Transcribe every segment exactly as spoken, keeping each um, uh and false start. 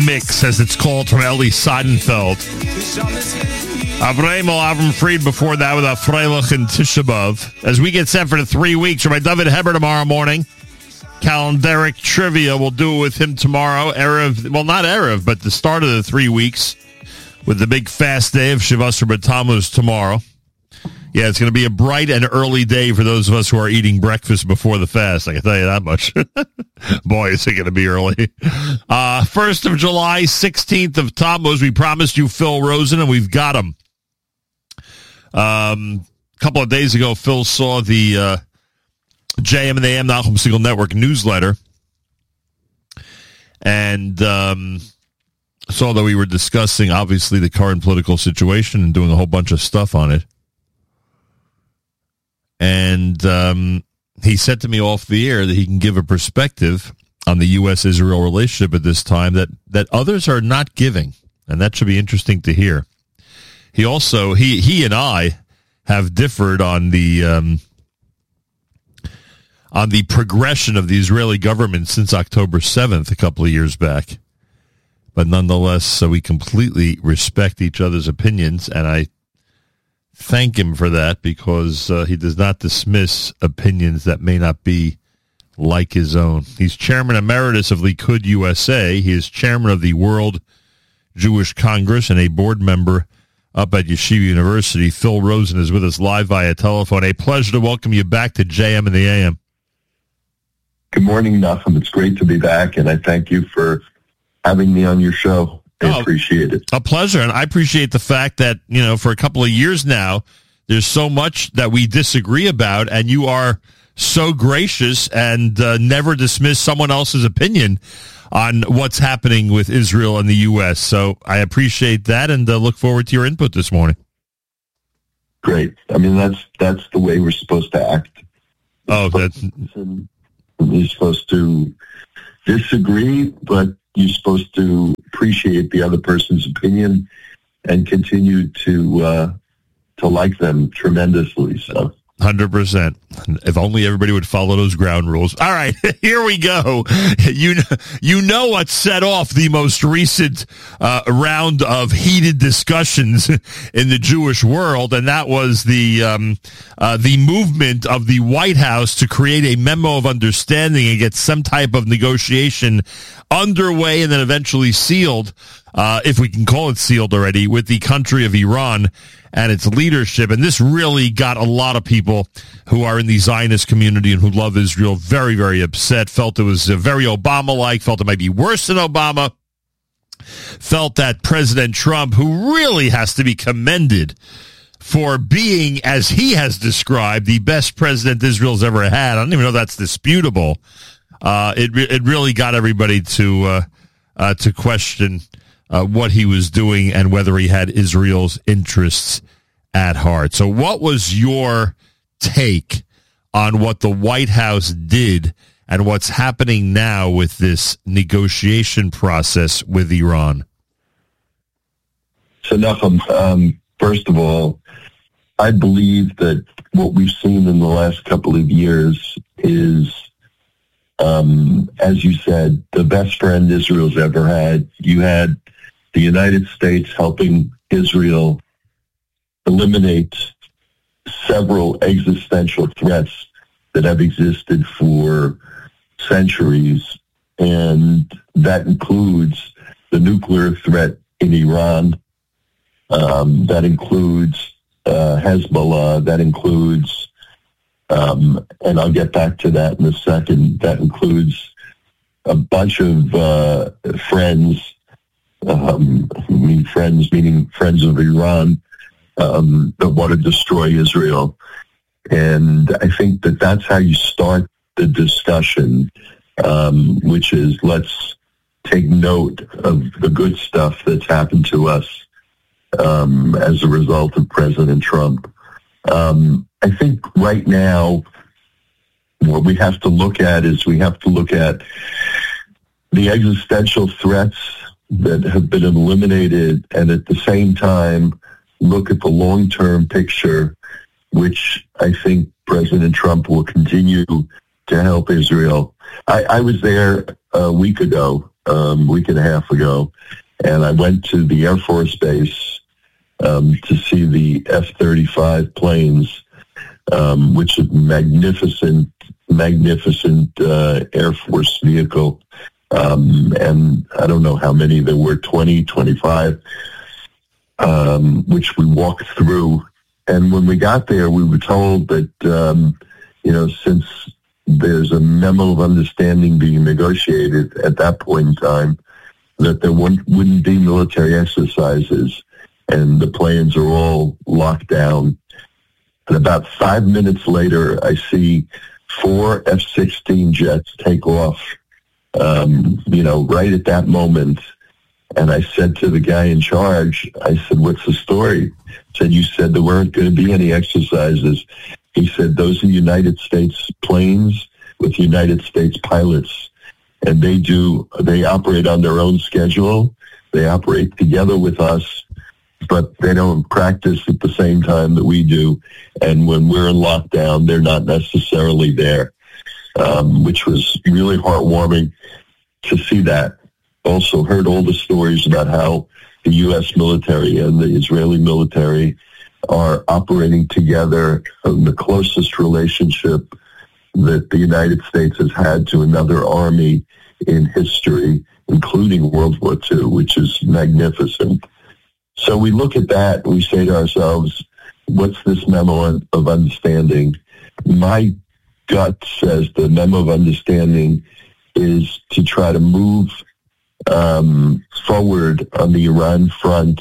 Mix, as it's called, from Ellie Seidenfeld. Avremo Avram Fried before that with a Freilich and Tisha B'Av. As we get set for the three weeks, for my David Heber tomorrow morning. Calendaric trivia, we'll do it with him tomorrow. Erev, well, not Erev, but the start of the three weeks with the big fast day of Shivasar B'Tammuz tomorrow. Yeah, it's going to be a bright and early day for those of us who are eating breakfast before the fast. I can tell you that much. Boy, is it going to be early. Uh, first of July, sixteenth of Tammuz. We promised you Phil Rosen, and we've got him. Um, a couple of days ago, Phil saw the uh, J M and the A M Nachum Segal Network newsletter, and um, saw that we were discussing, obviously, the current political situation and doing a whole bunch of stuff on it. And um, he said to me off the air that he can give a perspective on the U S Israel relationship at this time that, that others are not giving, and that should be interesting to hear. He also, he he and I have differed on the um, on the progression of the Israeli government since October seventh, a couple of years back. But nonetheless, so we completely respect each other's opinions, and I thank him for that, because uh, he does not dismiss opinions that may not be like his own. He's chairman emeritus of Likud U S A. He is chairman of the World Jewish Congress and a board member up at Yeshiva University. Phil Rosen is with us live via telephone. A pleasure to welcome you back to J M and the A M. Good morning, Nachum. It's great to be back, and I thank you for having me on your show. I oh, appreciate it. A pleasure, and I appreciate the fact that, you know, for a couple of years now, there's so much that we disagree about, and you are so gracious and uh, never dismiss someone else's opinion on what's happening with Israel and the U S. So I appreciate that, and uh, look forward to your input this morning. Great. I mean, that's that's the way we're supposed to act. Oh, that's... You're supposed to disagree, but you're supposed to appreciate the other person's opinion and continue to uh, to like them tremendously. So, one hundred percent. If only everybody would follow those ground rules. All right, here we go. You know, you know what set off the most recent uh, round of heated discussions in the Jewish world, and that was the um, uh, the movement of the White House to create a memo of understanding and get some type of negotiation underway and then eventually sealed, uh, if we can call it sealed already, with the country of Iran and its leadership. And this really got a lot of people who are in the Zionist community and who love Israel very, very upset, felt it was uh, very Obama-like, felt it might be worse than Obama, felt that President Trump, who really has to be commended for being, as he has described, the best president Israel's ever had. I don't even know if that's disputable. Uh, it it really got everybody to uh, uh, to question uh, what he was doing and whether he had Israel's interests at heart. So what was your take on what the White House did and what's happening now with this negotiation process with Iran? So, Nachum, um, first of all, I believe that what we've seen in the last couple of years is, Um, as you said, the best friend Israel's ever had. You had the United States helping Israel eliminate several existential threats that have existed for centuries, and that includes the nuclear threat in Iran, um, that includes uh, Hezbollah, that includes Um, and I'll get back to that in a second. That includes a bunch of uh, friends, um, I mean friends meaning friends of Iran, um, that want to destroy Israel. And I think that that's how you start the discussion, um, which is let's take note of the good stuff that's happened to us um, as a result of President Trump. Um, I think right now what we have to look at is we have to look at the existential threats that have been eliminated, and at the same time look at the long-term picture, which I think President Trump will continue to help Israel. I, I was there a week ago um, a week and a half ago, and I went to the Air Force Base um, to see the F thirty-five planes, um, which is a magnificent, magnificent uh, Air Force vehicle. Um, and I don't know how many there were, twenty, twenty-five, um, which we walked through. And when we got there, we were told that, um, you know, since there's a memo of understanding being negotiated at that point in time, that there wouldn't, wouldn't be military exercises, and the planes are all locked down. And about five minutes later, I see four F sixteen jets take off, um, you know, right at that moment. And I said to the guy in charge, I said, what's the story? I said, you said there weren't going to be any exercises. He said, those are United States planes with United States pilots. And they do, they operate on their own schedule. They operate together with us, but they don't practice at the same time that we do. And when we're in lockdown, they're not necessarily there, um, which was really heartwarming to see that. Also heard all the stories about how the U S military and the Israeli military are operating together in the closest relationship that the United States has had to another army in history, including World War Two, which is magnificent. So we look at that and we say to ourselves, what's this memo of understanding? My gut says the memo of understanding is to try to move um, forward on the Iran front.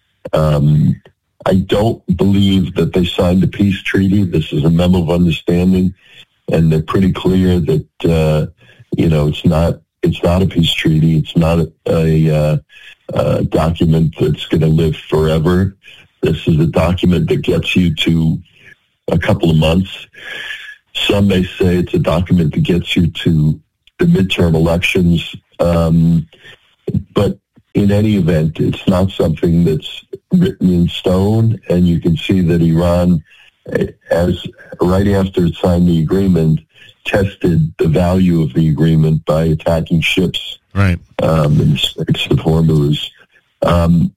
Um, I don't believe that they signed a peace treaty. This is a memo of understanding, and they're pretty clear that uh, you know it's not it's not a peace treaty. It's not a, a, uh, a document that's going to live forever. This is a document that gets you to a couple of months. Some may say it's a document that gets you to the midterm elections. Um, but in any event, it's not something that's written in stone, and you can see that Iran, as right after it signed the agreement, tested the value of the agreement by attacking ships right. um, in the Straits of Hormuz. Um,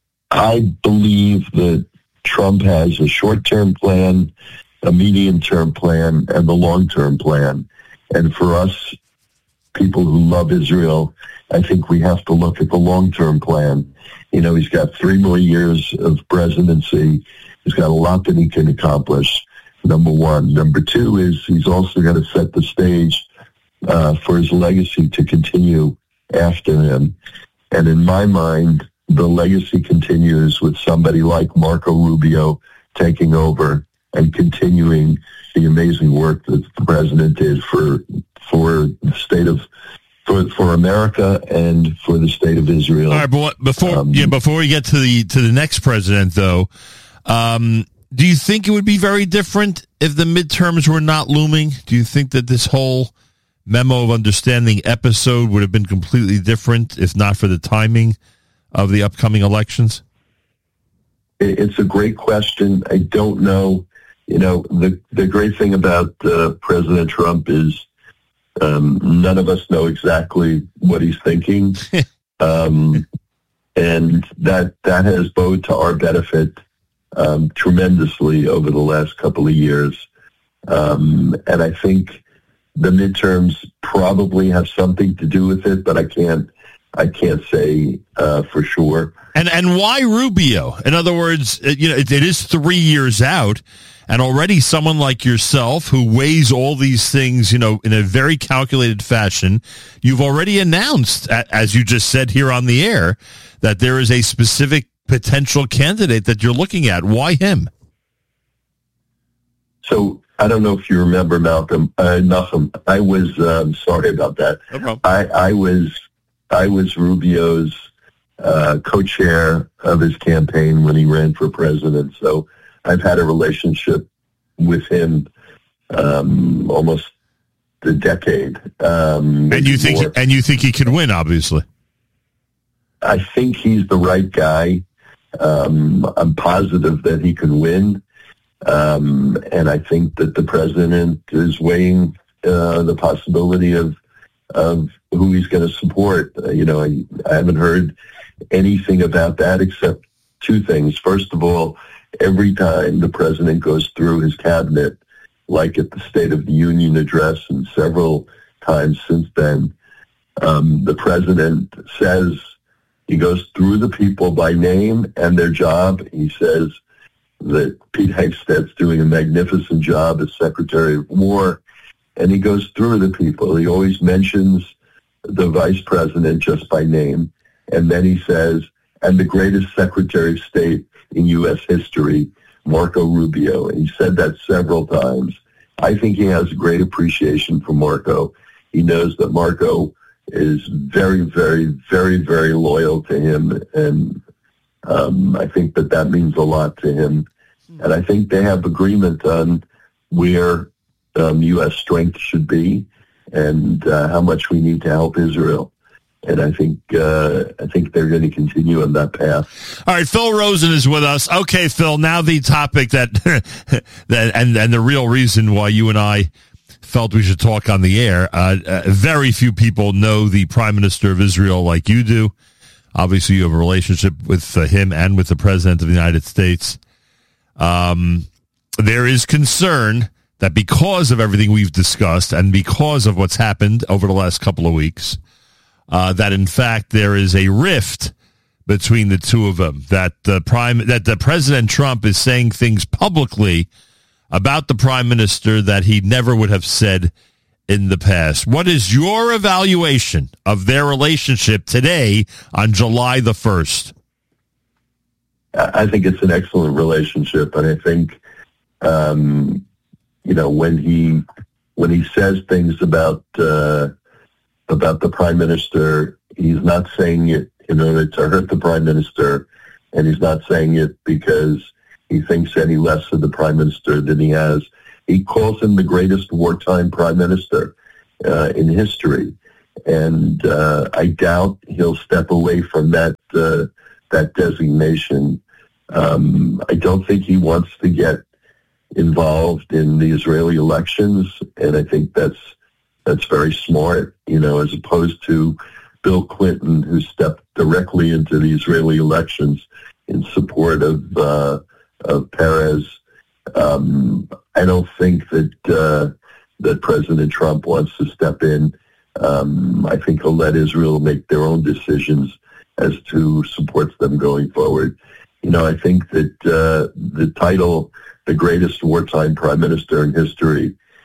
I believe that Trump has a short-term plan, a medium-term plan, and a long-term plan. And for us, people who love Israel, I think we have to look at the long-term plan. You know, he's got three more years of presidency. He's got a lot that he can accomplish, number one. Number two is he's also got to set the stage uh, for his legacy to continue after him. And in my mind, the legacy continues with somebody like Marco Rubio taking over and continuing the amazing work that the president did for for the state of for for America and for the state of Israel. All right, but what, before um, yeah, before we get to the to the next president, though, um, do you think it would be very different if the midterms were not looming? Do you think that this whole memo of understanding episode would have been completely different if not for the timing of the upcoming elections? It's a great question. I don't know. You know, the the great thing about uh, President Trump is um, none of us know exactly what he's thinking, um, and that that has bowed to our benefit um, tremendously over the last couple of years. Um, and I think the midterms probably have something to do with it, but I can't I can't say uh, for sure. And and why Rubio? In other words, you know, it, it is three years out, and already someone like yourself who weighs all these things, you know, in a very calculated fashion, you've already announced, as you just said here on the air, that there is a specific potential candidate that you're looking at. Why him? So I don't know if you remember Malcolm. Uh, Malcolm, I was um, sorry about that. No problem. I, I was I was Rubio's uh, co-chair of his campaign when he ran for president. So I've had a relationship with him um, almost a decade. Um, and you think more. and you think he could win? Obviously, I think he's the right guy. Um, I'm positive that he can win. Um, and I think that the president is weighing uh, the possibility of of who he's going to support. Uh, you know, I, I haven't heard anything about that except two things. First of all, every time the president goes through his cabinet, like at the State of the Union address and several times since then, um, the president says, he goes through the people by name and their job. He says that Pete Hegseth's doing a magnificent job as Secretary of War, and he goes through the people. He always mentions the vice president just by name, and then he says, and the greatest Secretary of State in U S history, Marco Rubio. And he said that several times. I think he has a great appreciation for Marco. He knows that Marco is very, very, very, very loyal to him, and um, I think that that means a lot to him. And I think they have agreement on where um, U S strength should be and uh, how much we need to help Israel. And I think uh, I think they're going to continue on that path. All right, Phil Rosen is with us. Okay, Phil. Now the topic that that and and the real reason why you and I felt we should talk on the air. Uh, uh, very few people know the Prime Minister of Israel like you do. Obviously, you have a relationship with uh, him and with the President of the United States. Um, there is concern that because of everything we've discussed and because of what's happened over the last couple of weeks, Uh, that in fact there is a rift between the two of them. That the prime, that the President Trump is saying things publicly about the Prime Minister that he never would have said in the past. What is your evaluation of their relationship today on July the first? I think it's an excellent relationship, and I think, um, you know, when he when he says things about. Uh, about the Prime Minister, he's not saying it in order to hurt the Prime Minister, and he's not saying it because he thinks any less of the Prime Minister than he has. He calls him the greatest wartime Prime Minister uh, in history, and uh, I doubt he'll step away from that uh, that designation. Um, I don't think he wants to get involved in the Israeli elections, and I think that's That's very smart, you know, as opposed to Bill Clinton, who stepped directly into the Israeli elections in support of uh, of Peres. Um, I don't think that uh, that President Trump wants to step in. Um, I think he'll let Israel make their own decisions as to who supports them going forward. You know, I think that uh, the title, the greatest wartime prime minister in history,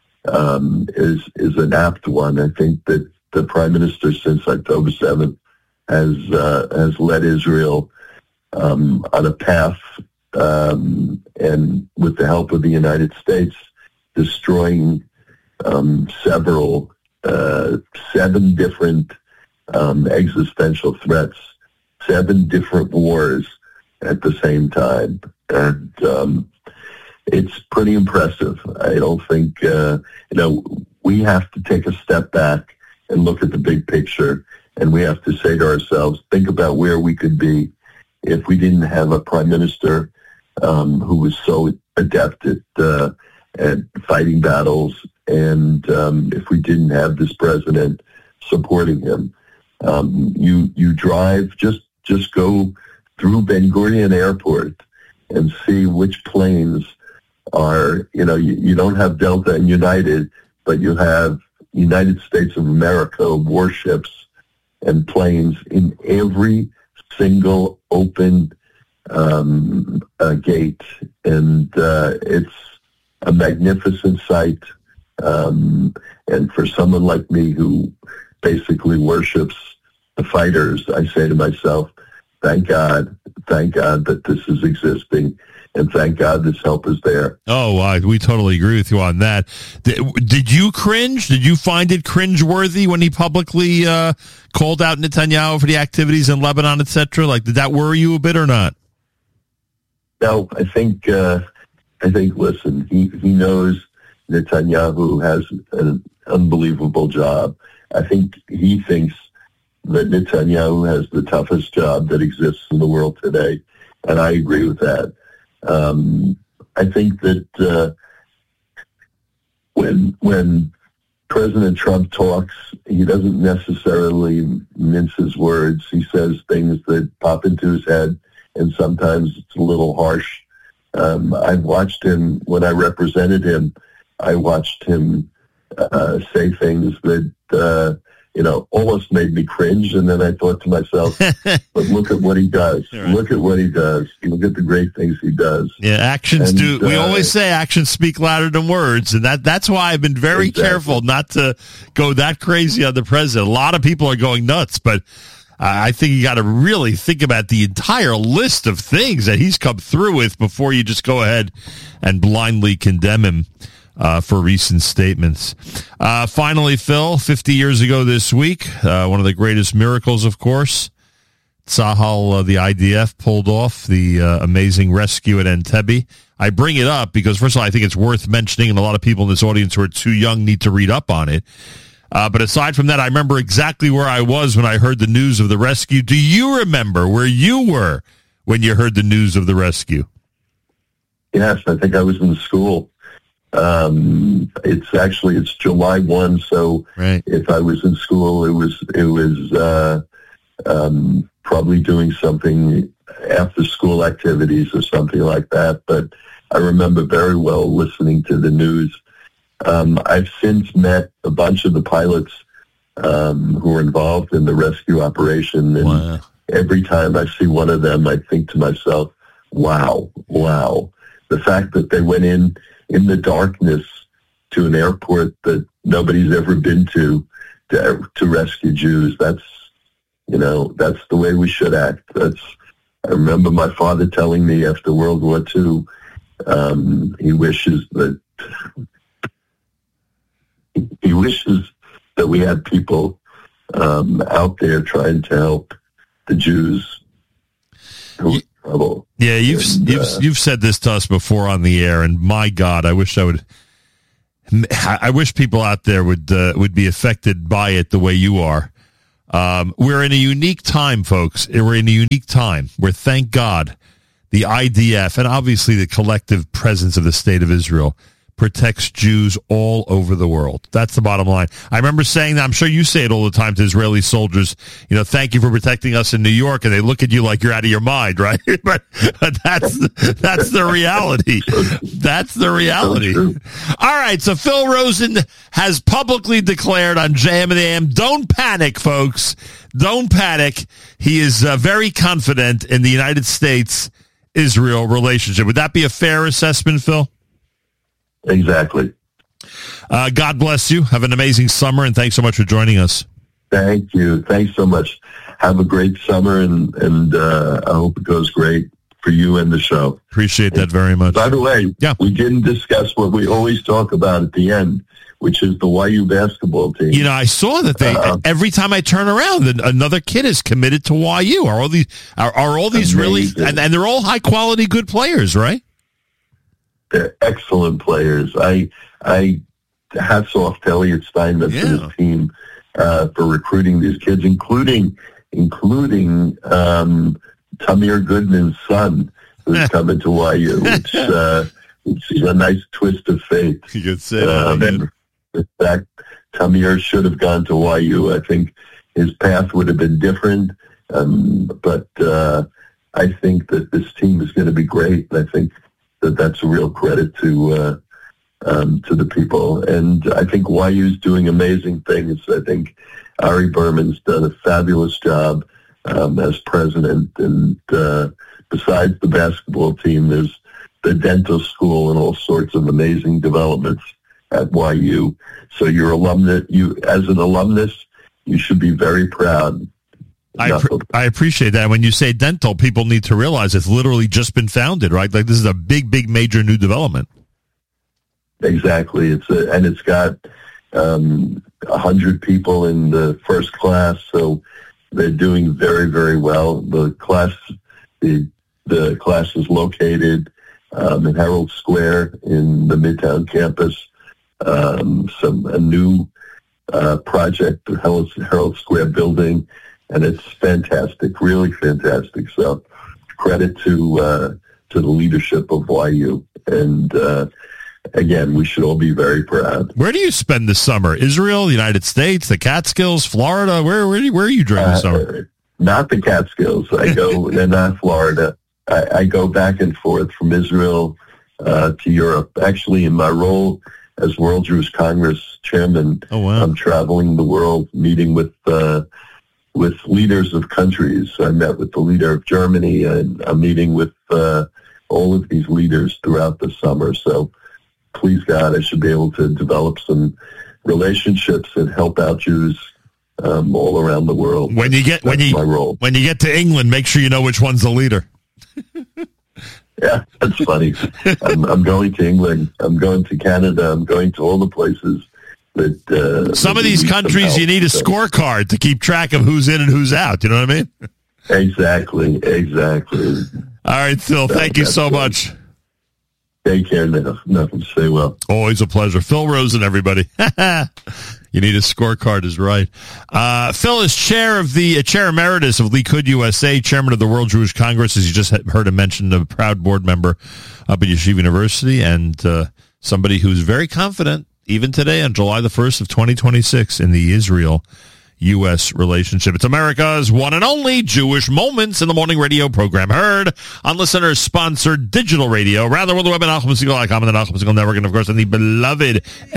Um, is is an apt one. I think that the Prime Minister since October seventh has uh, has led Israel um, on a path, um, and with the help of the United States, destroying um, several uh, seven different um, existential threats, seven different wars at the same time, and um, it's pretty impressive. I don't think, uh, you know, we have to take a step back and look at the big picture, and we have to say to ourselves, think about where we could be if we didn't have a Prime Minister um, who was so adept at, uh, at fighting battles, and um, if we didn't have this president supporting him. Um, you you drive, just just go through Ben Gurion Airport and see which planes are, you know, you, you don't have Delta and United, but you have United States of America warships and planes in every single open um, uh, gate. And uh, it's a magnificent sight. Um, and for someone like me who basically worships the fighters, I say to myself, thank God, thank God that this is existing. And thank God this help is there. Oh, uh, we totally agree with you on that. Did, did you cringe? Did you find it cringeworthy when he publicly uh, called out Netanyahu for the activities in Lebanon, et cetera? Like, did that worry you a bit or not? No, I think, uh, I think, listen, he, he knows Netanyahu has an unbelievable job. I think he thinks that Netanyahu has the toughest job that exists in the world today, and I agree with that. Um, I think that uh, when when President Trump talks, he doesn't necessarily mince his words. He says things that pop into his head, and sometimes it's a little harsh. Um, I've watched him, when I represented him, I watched him uh, say things that, uh, you know, almost made me cringe. And then I thought to myself, but look at what he does. Right. Look at what he does. Look at the great things he does. Yeah, actions and, do. We uh, always say actions speak louder than words. And that that's why I've been very exactly. careful not to go that crazy on the president. A lot of people are going nuts, but I think you got to really think about the entire list of things that he's come through with before you just go ahead and blindly condemn him uh, for recent statements. Uh, finally, Phil, fifty years ago this week, uh, one of the greatest miracles, of course, Tzahal, uh, the I D F, pulled off the uh, amazing rescue at Entebbe. I bring it up because, first of all, I think it's worth mentioning, and a lot of people in this audience who are too young need to read up on it. Uh, but aside from that, I remember exactly where I was when I heard the news of the rescue. Do you remember where you were when you heard the news of the rescue? Yes, I think I was in school. Um, it's actually, it's July first, so right. if I was in school, it was, it was uh, um, probably doing something after school activities or something like that. But I remember very well listening to the news. Um, I've since met a bunch of the pilots um, who were involved in the rescue operation, and wow. every time I see one of them, I think to myself, wow, wow. The fact that they went in in the darkness to an airport that nobody's ever been to to, to rescue Jews, that's, you know, that's the way we should act. That's. I remember my father telling me after World War Two, um, he wishes that he wishes that we had people um, out there trying to help the Jews who were in trouble. Yeah, you've and, you've uh, you've said this to us before on the air, and my God, I wish I would. I wish people out there would uh, would be affected by it the way you are. Um, we're in a unique time, folks. We're in a unique time where, thank God, the I D F and obviously the collective presence of the State of Israel protects Jews all over the world. That's the bottom line. I remember saying that. I'm sure you say it all the time to Israeli soldiers, you know, thank you for protecting us in New York, and they look at you like you're out of your mind, right? but, but that's that's the reality. That's the reality. All right, so Phil Rosen has publicly declared on J M and the A M, don't panic, folks. Don't panic. He is uh, very confident in the United States-Israel relationship. Would that be a fair assessment, Phil? Exactly. Uh, God bless you. Have an amazing summer, and thanks so much for joining us. Thank you. Thanks so much. Have a great summer, and, and uh, I hope it goes great for you and the show. Appreciate that very much. By the way, yeah. we didn't discuss what we always talk about at the end, which is the Y U basketball team. You know, I saw that they uh, every time I turn around, another kid is committed to Y U. Are all these are, are all these amazing. really and, and they're all high quality, good players, right? They're excellent players. I I hats off to Elliot Steinmetz yeah. and his team uh, for recruiting these kids, including including um, Tamir Goodman's son, who's coming to Y U, which, uh, which is a nice twist of fate. You could say that. Um, in fact, Tamir should have gone to Y U. I think his path would have been different, um, but uh, I think that this team is going to be great. I think that that's a real credit to uh, um, to the people. And I think Y U's doing amazing things. I think Ari Berman's done a fabulous job um, as president. And uh, besides the basketball team, there's the dental school and all sorts of amazing developments at Y U. So your alumnus, you as an alumnus, you should be very proud. I, pre- I appreciate that. When you say dental, people need to realize it's literally just been founded, right? Like this is a big, big, major new development. Exactly. It's a, and it's got um, one hundred people in the first class, so they're doing very, very well. The class, the the class is located um, in Herald Square in the Midtown campus. Um, some a new uh, project, the Herald, Herald Square building. And it's fantastic, really fantastic. So credit to uh, to the leadership of Y U. And uh, again, we should all be very proud. Where do you spend the summer? Israel, the United States, the Catskills, Florida? Where where, where are you during the Uh, summer? Not the Catskills. I go, and not Florida. I, I go back and forth from Israel uh, to Europe. Actually, in my role as World Jewish Congress chairman, Oh, wow. I'm traveling the world, meeting with uh, with leaders of countries. I met with the leader of Germany, and I'm meeting with uh, all of these leaders throughout the summer. So, please God, I should be able to develop some relationships and help out Jews um, all around the world. When you get when That's you my role. when you get to England, make sure you know which one's the leader. Yeah, that's funny. I'm, I'm going to England. I'm going to Canada. I'm going to all the places that. Uh, Some that of these need some countries, help. you need a So- scorecard to keep track of who's in and who's out. You know what I mean? Exactly. Exactly. All right, Phil. Thank you That's so good. much. Take care now. Nothing to say well. Always a pleasure. Phil Rosen, everybody. You need a scorecard is right. Uh, Phil is chair of the uh, chair emeritus of Likud U S A, chairman of the World Jewish Congress, as you just heard him mention, a proud board member up at Yeshiva University, and uh, somebody who's very confident, even today on July the first of twenty twenty-six, in the Israel U S relationship. It's America's one and only Jewish Moments in the Morning radio program, heard on listeners-sponsored digital radio, around the world, the web at Nachum Segal dot com and the Nachum Segal Network, and of course on the beloved